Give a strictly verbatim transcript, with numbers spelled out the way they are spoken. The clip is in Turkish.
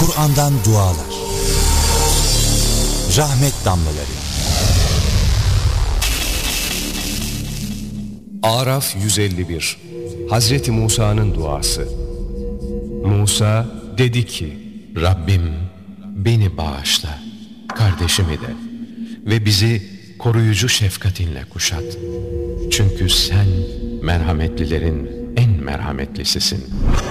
Kur'an'dan dualar, rahmet damlaları. Araf yüz elli bir. Hazreti Musa'nın duası. Musa dedi ki: Rabbim beni bağışla, kardeşimi de ve bizi koruyucu şefkatinle kuşat. Çünkü sen merhametlilerin en merhametlisisin.